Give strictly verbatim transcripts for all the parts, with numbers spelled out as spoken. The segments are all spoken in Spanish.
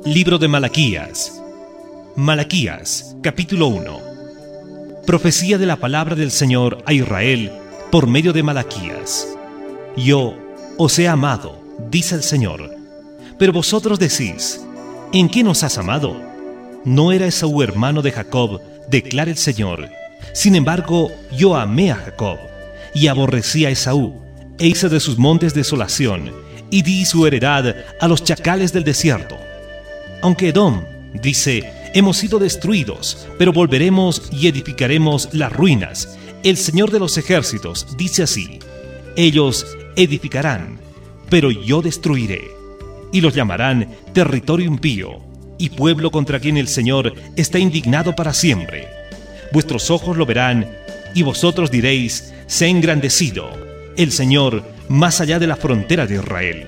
Libro de Malaquías. Malaquías, capítulo uno. Profecía de la palabra del Señor a Israel por medio de Malaquías. Yo os he amado, dice el Señor. Pero vosotros decís, ¿en qué nos has amado? No era Esaú hermano de Jacob, declara el Señor. Sin embargo, yo amé a Jacob, y aborrecí a Esaú, e hice de sus montes desolación, y di su heredad a los chacales del desierto. Aunque Edom dice, hemos sido destruidos, pero volveremos y edificaremos las ruinas. El Señor de los ejércitos dice así, ellos edificarán, pero yo destruiré, y los llamarán territorio impío, y pueblo contra quien el Señor está indignado para siempre. Vuestros ojos lo verán, y vosotros diréis, se ha engrandecido el Señor más allá de la frontera de Israel.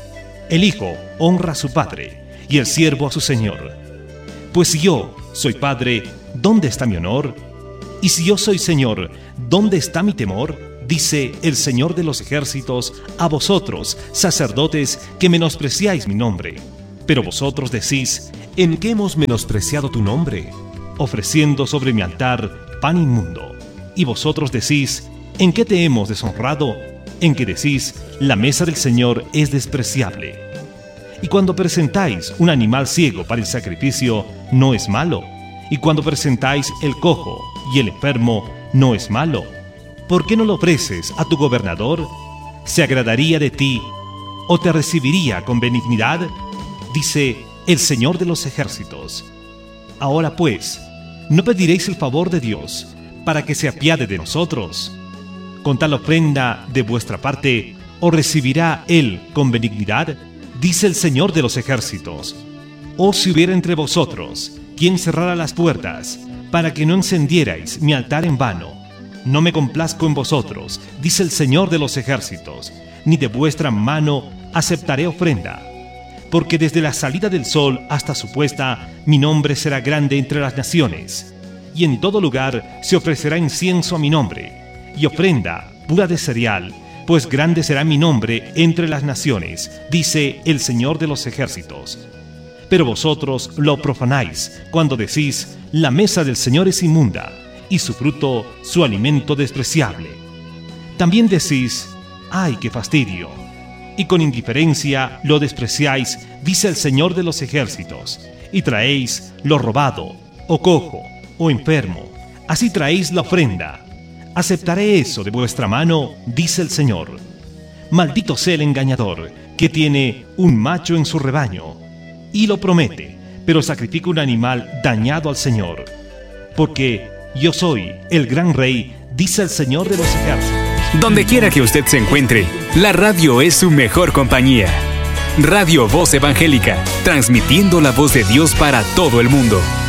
El hijo honra a su padre, y el siervo a su señor. Pues si yo soy padre, ¿dónde está mi honor? Y si yo soy señor, ¿dónde está mi temor? Dice el Señor de los ejércitos a vosotros, sacerdotes, que menospreciáis mi nombre. Pero vosotros decís, ¿en qué hemos menospreciado tu nombre? Ofreciendo sobre mi altar pan inmundo. Y vosotros decís, ¿en qué te hemos deshonrado? En que decís, la mesa del Señor es despreciable. Y cuando presentáis un animal ciego para el sacrificio, no es malo. Y cuando presentáis el cojo y el enfermo, no es malo. ¿Por qué no lo ofreces a tu gobernador? ¿Se agradaría de ti o te recibiría con benignidad? Dice el Señor de los ejércitos. Ahora pues, ¿no pediréis el favor de Dios para que se apiade de nosotros? Con tal ofrenda de vuestra parte, ¿os recibirá Él con benignidad? Dice el Señor de los ejércitos. O si hubiera entre vosotros quien cerrara las puertas, para que no encendierais mi altar en vano. No me complazco en vosotros, dice el Señor de los ejércitos, ni de vuestra mano aceptaré ofrenda. Porque desde la salida del sol hasta su puesta, mi nombre será grande entre las naciones. Y en todo lugar se ofrecerá incienso a mi nombre, y ofrenda pura de cereal, pues grande será mi nombre entre las naciones, dice el Señor de los ejércitos. Pero vosotros lo profanáis, cuando decís, la mesa del Señor es inmunda, y su fruto, su alimento despreciable. También decís, ¡ay, qué fastidio! Y con indiferencia lo despreciáis, dice el Señor de los ejércitos, y traéis lo robado, o cojo, o enfermo, así traéis la ofrenda. Aceptaré eso de vuestra mano, dice el Señor. Maldito sea el engañador, que tiene un macho en su rebaño, y lo promete, pero sacrifica un animal dañado al Señor. Porque yo soy el gran rey, dice el Señor de los ejércitos. Donde quiera que usted se encuentre, la radio es su mejor compañía. Radio Voz Evangélica, transmitiendo la voz de Dios para todo el mundo.